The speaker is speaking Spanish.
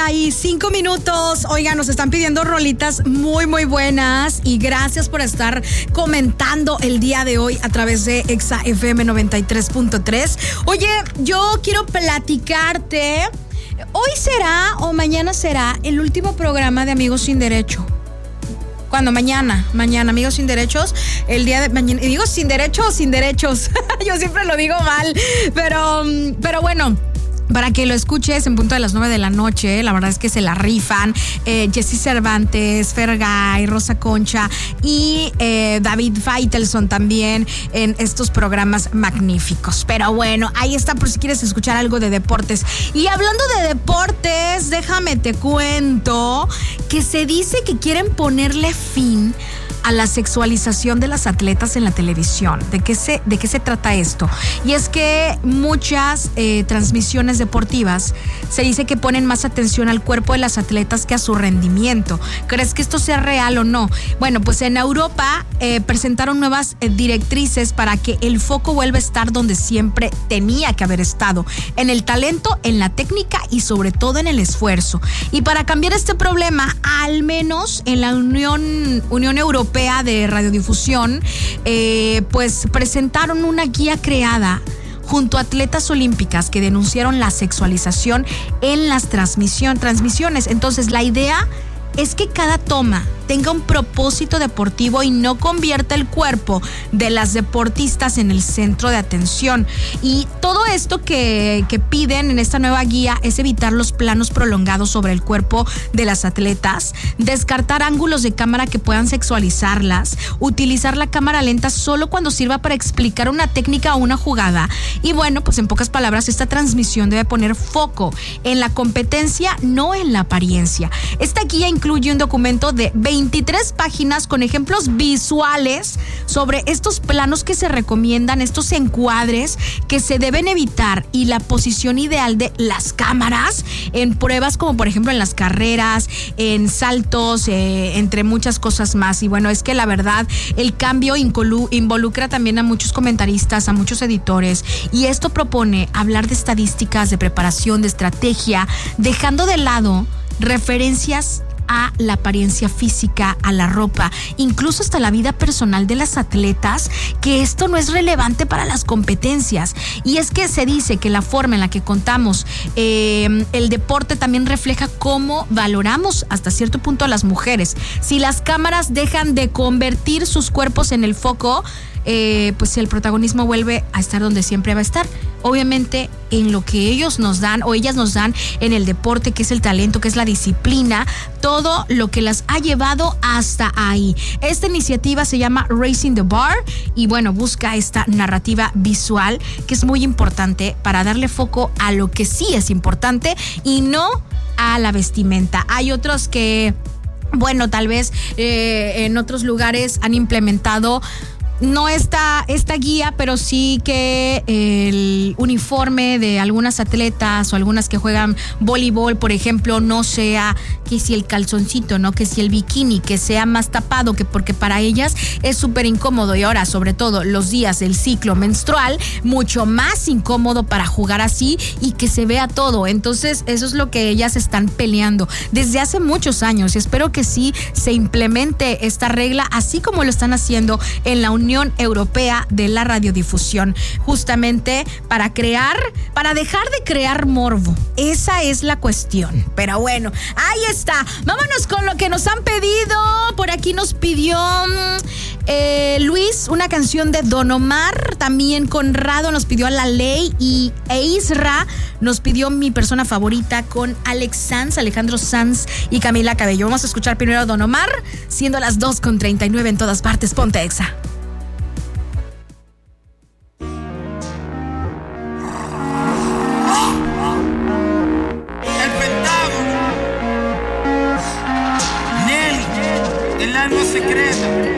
9:45. Oigan, nos están pidiendo rolitas muy, muy buenas. Y gracias por estar comentando el día de hoy a través de Exa FM 93.3. Oye, yo quiero platicarte. Hoy será o mañana será el último programa de Amigos Sin Derecho. ¿Cuándo? Mañana, Amigos Sin Derechos, el día de mañana. Y digo sin derecho o sin derechos. Yo siempre lo digo mal, pero bueno. Para que lo escuches en punto de las 9 de la noche, la verdad es que se la rifan. Jessy Cervantes, Fergay, Rosa Concha y David Faitelson también en estos programas magníficos. Pero bueno, ahí está por si quieres escuchar algo de deportes. Y hablando de deportes, déjame te cuento que se dice que quieren ponerle fin a la sexualización de las atletas en la televisión. ¿De qué se trata esto? Y es que muchas transmisiones deportivas se dice que ponen más atención al cuerpo de las atletas que a su rendimiento. ¿Crees que esto sea real o no? Bueno, pues en Europa presentaron nuevas directrices para que el foco vuelva a estar donde siempre tenía que haber estado, en el talento, en la técnica y sobre todo en el esfuerzo. Y para cambiar este problema, al menos en la Unión Europea de Radiodifusión, pues presentaron una guía creada junto a atletas olímpicas que denunciaron la sexualización en las transmisiones. Entonces, la idea es que cada toma tenga un propósito deportivo y no convierta el cuerpo de las deportistas en el centro de atención. Y todo esto que piden en esta nueva guía es evitar los planos prolongados sobre el cuerpo de las atletas, descartar ángulos de cámara que puedan sexualizarlas, utilizar la cámara lenta solo cuando sirva para explicar una técnica o una jugada. Y bueno, pues en pocas palabras, esta transmisión debe poner foco en la competencia, no en la apariencia. Esta guía incluye un documento de 23 páginas con ejemplos visuales sobre estos planos que se recomiendan, estos encuadres que se deben evitar y la posición ideal de las cámaras en pruebas como por ejemplo en las carreras, en saltos, entre muchas cosas más. Y bueno, es que la verdad el cambio involucra también a muchos comentaristas, a muchos editores, y esto propone hablar de estadísticas, de preparación, de estrategia, dejando de lado referencias a la apariencia física, a la ropa, incluso hasta la vida personal de las atletas, que esto no es relevante para las competencias. Y es que se dice que la forma en la que contamos el deporte también refleja cómo valoramos hasta cierto punto a las mujeres. Si las cámaras dejan de convertir sus cuerpos en el foco, pues el protagonismo vuelve a estar donde siempre va a estar, obviamente en lo que ellos nos dan o ellas nos dan en el deporte, que es el talento, que es la disciplina, todo lo que las ha llevado hasta ahí. Esta iniciativa se llama Raising the Bar y bueno, busca esta narrativa visual que es muy importante para darle foco a lo que sí es importante y no a la vestimenta. Hay otros que, bueno, tal vez en otros lugares han implementado no esta guía, pero sí que el uniforme de algunas atletas o algunas que juegan voleibol, por ejemplo, no sea que si el calzoncito, ¿no? Que si el bikini, que sea más tapado, que porque para ellas es súper incómodo. Y ahora, sobre todo, los días del ciclo menstrual, mucho más incómodo para jugar así y que se vea todo. Entonces, eso es lo que ellas están peleando desde hace muchos años. Y espero que sí se implemente esta regla, así como lo están haciendo en la Unión Europea de la Radiodifusión, justamente para dejar de crear morbo. Esa es la cuestión. Pero bueno, ahí está. Vámonos con lo que nos han pedido. Por aquí nos pidió Luis una canción de Don Omar, también Conrado nos pidió a La Ley e Isra nos pidió Mi Persona Favorita con Alejandro Sanz y Camila Cabello. Vamos a escuchar primero a Don Omar, siendo las 2:39 en todas partes. Ponte Exa. Secreta.